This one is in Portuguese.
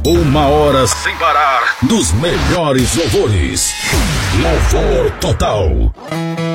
Uma hora sem parar dos melhores louvores. Louvor total.